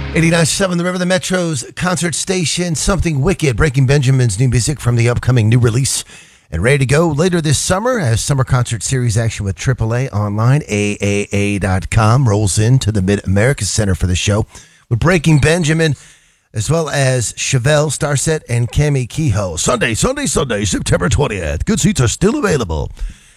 89.7 The River, the Metro's concert station. Something Wicked, Breaking Benjamin's new music from the upcoming new release. And ready to go later this summer as summer concert series action with AAA online. AAA.com rolls into the Mid-America Center for the show with Breaking Benjamin, as well as Chevelle, Starset, and Cami Kehoe. Sunday, September 20th. Good seats are still available.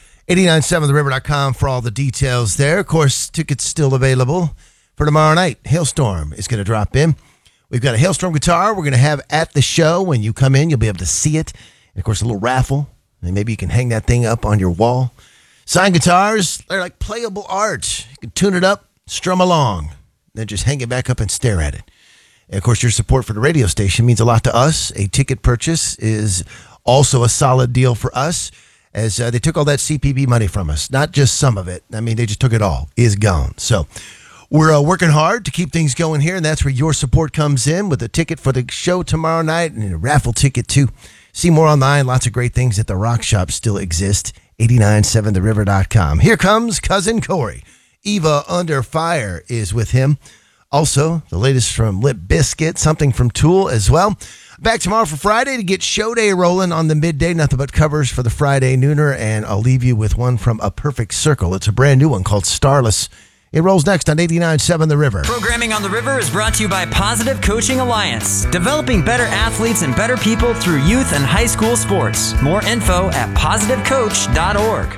89.7theriver.com for all the details there. Of course, tickets still available for tomorrow night. Hailstorm is going to drop in. We've got a Hailstorm guitar we're going to have at the show. When you come in, you'll be able to see it. And, of course, a little raffle. And maybe you can hang that thing up on your wall. Signed guitars, they're like playable art. You can tune it up, strum along, then just hang it back up and stare at it. And, of course, your support for the radio station means a lot to us. A ticket purchase is also a solid deal for us, as they took all that CPB money from us. Not just some of it. I mean, they just took it all. Is gone. So we're working hard to keep things going here, and that's where your support comes in with a ticket for the show tomorrow night and a raffle ticket, too. See more online. Lots of great things at the Rock Shop still exist. 89.7theriver.com. Here comes Cousin Corey. Eva Under Fire is with him. Also, the latest from Limp Bizkit, something from Tool as well. Back tomorrow for Friday to get Show Day rolling on the midday. Nothing but covers for the Friday nooner, and I'll leave you with one from A Perfect Circle. It's a brand new one called Starless. It rolls next on 89.7 The River. Programming on The River is brought to you by Positive Coaching Alliance, developing better athletes and better people through youth and high school sports. More info at positivecoach.org.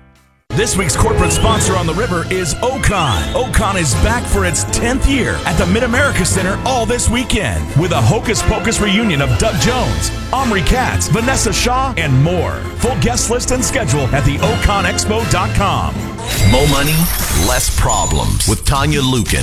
This week's corporate sponsor on The River is Ocon. Ocon is back for its 10th year at the Mid-America Center all this weekend with a Hocus Pocus reunion of Doug Jones, Omri Katz, Vanessa Shaw, and more. Full guest list and schedule at theoconexpo.com. Mo money, less problems with Tanya Lukin,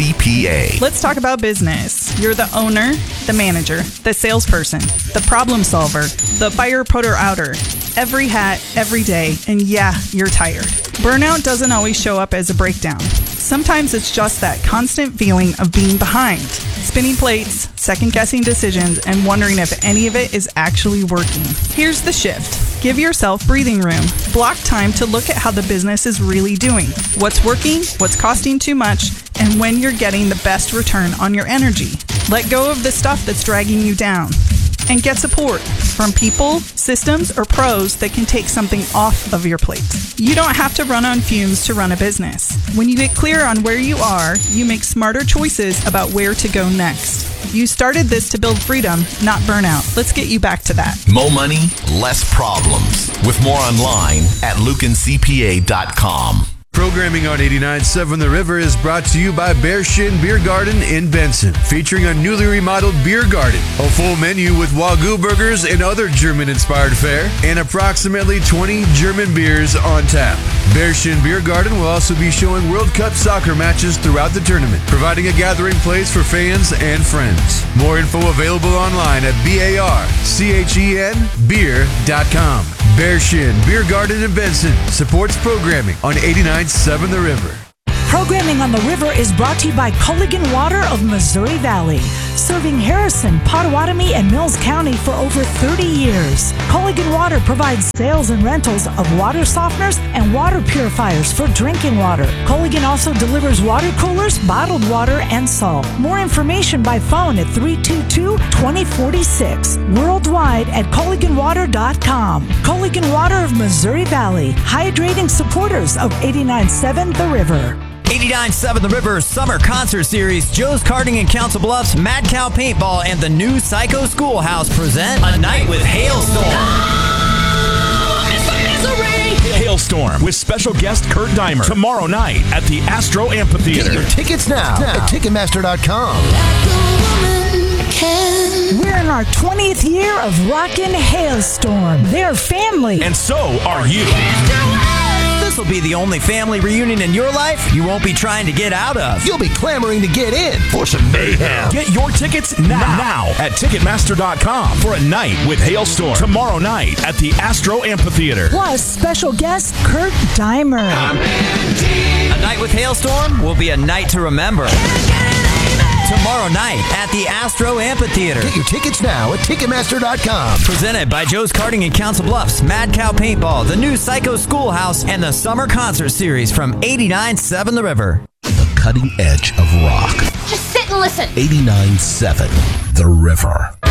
CPA. Let's talk about business. You're the owner, the manager, the salesperson, the problem solver, the fire putter outer. Every hat, every day, and yeah, you're tired. Burnout doesn't always show up as a breakdown. Sometimes it's just that constant feeling of being behind, spinning plates, second-guessing decisions, and wondering if any of it is actually working. Here's the shift. Give yourself breathing room. Block time to look at how the business is really doing, what's working, what's costing too much, and when you're getting the best return on your energy. Let go of the stuff that's dragging you down. And get support from people, systems, or pros that can take something off of your plate. You don't have to run on fumes to run a business. When you get clear on where you are, you make smarter choices about where to go next. You started this to build freedom, not burnout. Let's get you back to that. Mo money, less problems. With more online at lukeandcpa.com. Programming on 89.7 The River is brought to you by Bear Shin Beer Garden in Benson, featuring a newly remodeled beer garden, a full menu with Wagyu burgers and other German-inspired fare, and approximately 20 German beers on tap. Bear Shin Beer Garden will also be showing World Cup soccer matches throughout the tournament, providing a gathering place for fans and friends. More info available online at BARCHENbeer.com. Bear Shin Beer Garden in Benson supports programming on 89.7 The River. Programming on The River is brought to you by Culligan Water of Missouri Valley, serving Harrison, Potawatomi, and Mills County for over 30 years. Culligan Water provides sales and rentals of water softeners and water purifiers for drinking water. Culligan also delivers water coolers, bottled water, and salt. More information by phone at 322-2046. Worldwide at CulliganWater.com. Culligan Water of Missouri Valley, hydrating supporters of 89.7 The River. 89.7 The River Summer Concert Series, Joe's Karting in Council Bluffs, Mad Cow Paintball, and the new Psycho Schoolhouse present A Night with Hailstorm. Hailstorm with special guest Kurt Dimer tomorrow night at the Astro Amphitheater. Get your tickets now at Ticketmaster.com. We're in our 20th year of Rockin' Hailstorm. They're family. And so are you. This will be the only family reunion in your life you won't be trying to get out of. You'll be clamoring to get in for some mayhem. Get your tickets now at Ticketmaster.com for A Night with Hailstorm tomorrow night at the Astro Amphitheater. Plus, special guest Kurt Dimer. A Night with Hailstorm will be a night to remember. Tomorrow night at the Astro Amphitheater. Get your tickets now at Ticketmaster.com. Presented by Joe's Karting in Council Bluffs, Mad Cow Paintball, the new Psycho Schoolhouse, and the Summer Concert Series from 89.7 The River. The cutting edge of rock. Just sit and listen. 89.7 The River.